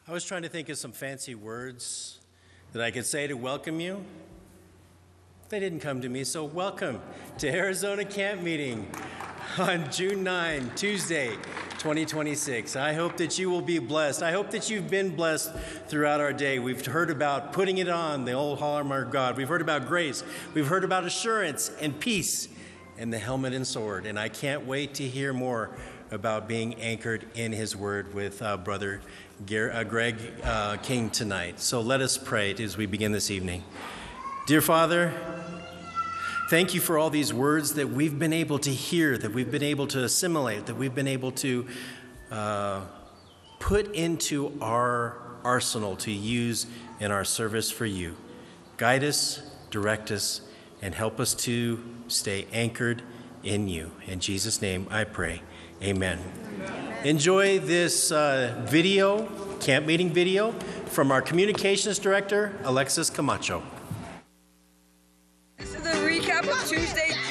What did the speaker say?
I was trying to think of some fancy words that I could say to welcome you. They didn't come to me, so welcome to Arizona Camp Meeting on June 9, Tuesday, 2026. I hope that you will be blessed. I hope that you've been blessed throughout our day. We've heard about putting it on, the old hallmark of God. We've heard about grace. We've heard about assurance and peace and the helmet and sword. And I can't wait to hear more about being anchored in his word with Brother Greg King tonight. So let us pray as we begin this evening. Dear Father, thank you for all these words that we've been able to hear, that we've been able to assimilate, that we've been able to put into our arsenal to use in our service for you. Guide us, direct us, and help us to stay anchored in you. In Jesus' name I pray. Amen. Enjoy this video, camp meeting video, from our communications director, Alexis Camacho. This is a recap of Tuesday,